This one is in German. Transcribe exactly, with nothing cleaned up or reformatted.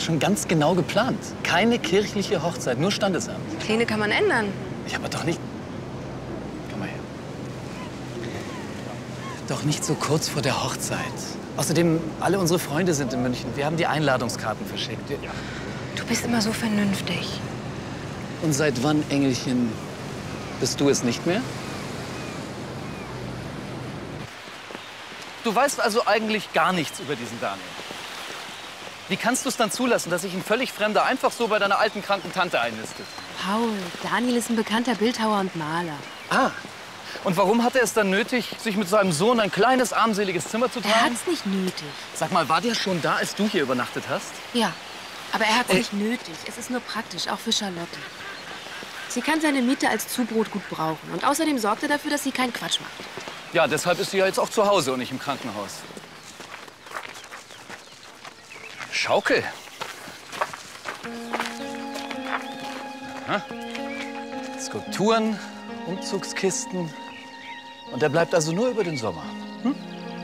schon ganz genau geplant. Keine kirchliche Hochzeit, nur Standesamt. Pläne kann man ändern. Ich aber doch nicht... Komm mal her. Doch nicht so kurz vor der Hochzeit. Außerdem, alle unsere Freunde sind in München. Wir haben die Einladungskarten verschickt. Ja. Du bist immer so vernünftig. Und seit wann, Engelchen, bist du es nicht mehr? Du weißt also eigentlich gar nichts über diesen Daniel. Wie kannst du es dann zulassen, dass sich ein völlig Fremder einfach so bei deiner alten, kranken Tante einnistet? Paul, Daniel ist ein bekannter Bildhauer und Maler. Ah, und warum hat er es dann nötig, sich mit seinem Sohn ein kleines, armseliges Zimmer zu teilen? Er hat's nicht nötig. Sag mal, war der schon da, als du hier übernachtet hast? Ja, aber er hat's Äh. nicht nötig. Es ist nur praktisch, auch für Charlotte. Sie kann seine Miete als Zubrot gut brauchen. Und außerdem sorgt er dafür, dass sie keinen Quatsch macht. Ja, deshalb ist sie ja jetzt auch zu Hause und nicht im Krankenhaus. Schaukel. Aha. Skulpturen, Umzugskisten. Und er bleibt also nur über den Sommer. Hm?